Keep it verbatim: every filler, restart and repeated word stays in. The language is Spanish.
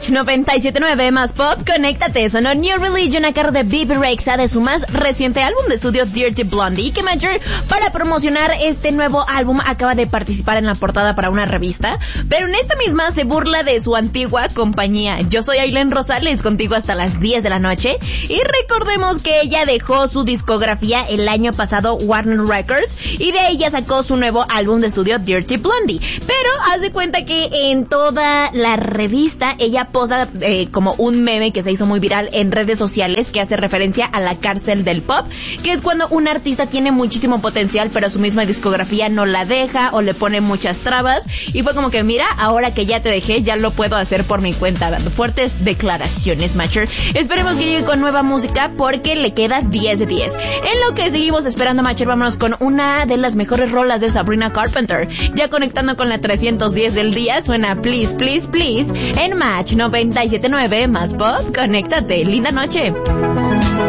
Match noventa y siete punto nueve más pop, conéctate. Sonó New Religion a cargo de Bebe Rexha de su más reciente álbum de estudio Dirty Blondie, que Major, para promocionar este nuevo álbum, acaba de participar en la portada para una revista, pero en esta misma se burla de su antigua compañía. Yo soy Aileen Rosales, contigo hasta las diez de la noche, y recordemos que ella dejó su discografía el año pasado, Warner Records, y de ella sacó su nuevo álbum de estudio Dirty Blondie, pero haz de cuenta que en toda la revista ella posa eh, como un meme que se hizo muy viral en redes sociales, que hace referencia a la cárcel del pop, que es cuando un artista tiene muchísimo potencial pero su misma discografía no la deja o le pone muchas trabas, y fue como que mira, ahora que ya te dejé, ya lo puedo hacer por mi cuenta. Dando fuertes declaraciones, Matcher. Esperemos que llegue con nueva música porque le queda diez de diez. En lo que seguimos esperando, Matcher, vámonos con una de las mejores rolas de Sabrina Carpenter. Ya conectando con la trescientos diez del día, suena Please, Please, Please en Match noventa y siete punto nueve más pop. Conéctate, linda noche.